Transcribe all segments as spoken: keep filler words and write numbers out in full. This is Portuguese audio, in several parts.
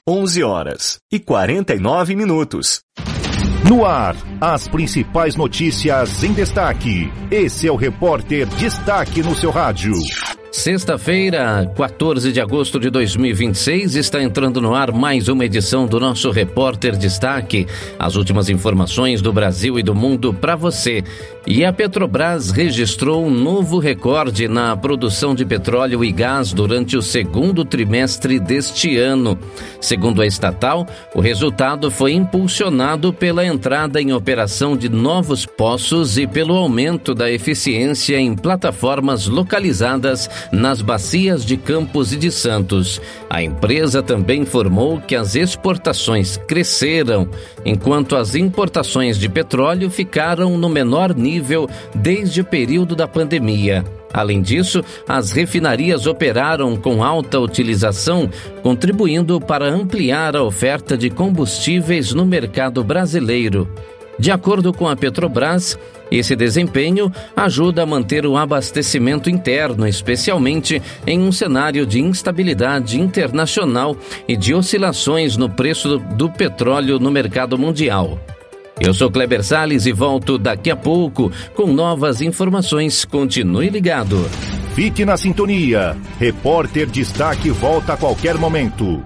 onze horas e quarenta e nove minutos. No ar, as principais notícias em destaque. Esse é o Repórter Destaque no seu rádio. Sexta-feira, quatorze de agosto de dois mil e vinte e seis, está entrando no ar mais uma edição do nosso Repórter Destaque. As últimas informações do Brasil e do mundo para você. E a Petrobras registrou um novo recorde na produção de petróleo e gás durante o segundo trimestre deste ano. Segundo a estatal, o resultado foi impulsionado pela entrada em operação de novos poços e pelo aumento da eficiência em plataformas localizadas nas bacias de Campos e de Santos. A empresa também informou que as exportações cresceram, enquanto as importações de petróleo ficaram no menor nível desde o período da pandemia. Além disso, as refinarias operaram com alta utilização, contribuindo para ampliar a oferta de combustíveis no mercado brasileiro. De acordo com a Petrobras, esse desempenho ajuda a manter o abastecimento interno, especialmente em um cenário de instabilidade internacional e de oscilações no preço do petróleo no mercado mundial. Eu sou Kleber Salles e volto daqui a pouco com novas informações. Continue ligado. Fique na sintonia. Repórter Destaque volta a qualquer momento.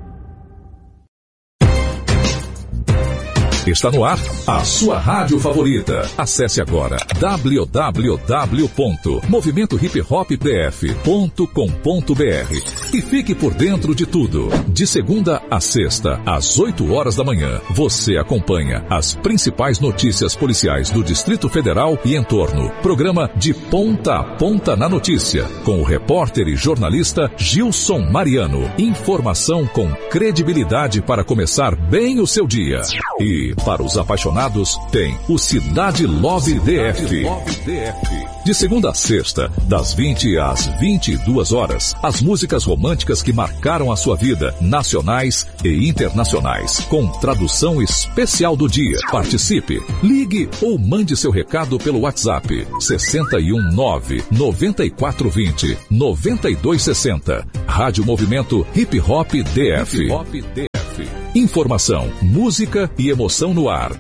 Está no ar a sua rádio favorita. Acesse agora w w w ponto movimento hip hop p f ponto com ponto b r e fique por dentro de tudo. De segunda a sexta, às oito horas da manhã, você acompanha as principais notícias policiais do Distrito Federal e entorno. Programa De Ponta a Ponta na Notícia, com o repórter e jornalista Gilson Mariano. Informação com credibilidade para começar bem o seu dia. E para os apaixonados, tem o Cidade Love D F. De segunda a sexta, das vinte às vinte e duas horas, as músicas românticas que marcaram a sua vida, nacionais e internacionais, com tradução especial do dia. Participe, ligue ou mande seu recado pelo WhatsApp sessenta e um nove, noventa e quatro vinte, noventa e dois sessenta. Rádio Movimento Hip Hop D F. Informação, música e emoção no ar.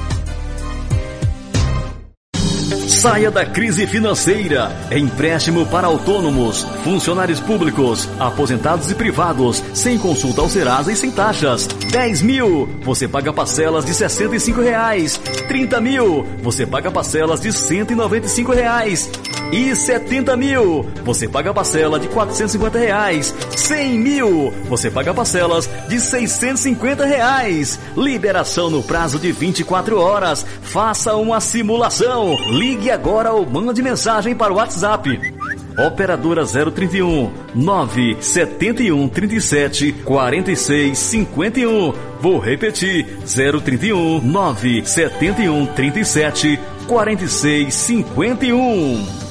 Saia da crise financeira. Empréstimo para autônomos, funcionários públicos, aposentados e privados, sem consulta ao Serasa e sem taxas. dez mil, você paga parcelas de sessenta e cinco reais. trinta mil, você paga parcelas de cento e noventa e cinco reais. E setenta mil, você paga parcela de quatrocentos e cinquenta reais. cem mil, você paga parcelas de seiscentos e cinquenta reais. Liberação no prazo de vinte e quatro horas. Faça uma simulação. Ligue agora ou mande mensagem para o WhatsApp. Operadora zero trinta e um, nove sete um, trinta e sete, quarenta e seis, cinquenta e um. Vou repetir, zero trinta e um, nove sete um, trinta e sete, quarenta e seis, cinquenta e um.